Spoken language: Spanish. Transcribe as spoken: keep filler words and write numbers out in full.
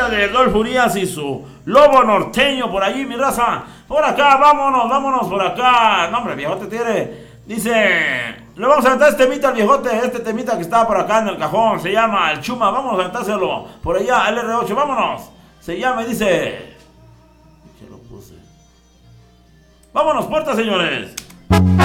temita de Dolph Urias y su lobo norteño por allí, mi raza. Por acá, vámonos, vámonos por acá. No, hombre, viejote tiene. Dice, le vamos a aventar este temita al viejote, este temita que está por acá en el cajón. Se llama El Chuma, vamos a aventárselo por allá, al R ocho, vámonos. Se llama y dice... ¿Qué lo puse? Vámonos, puerta, señores.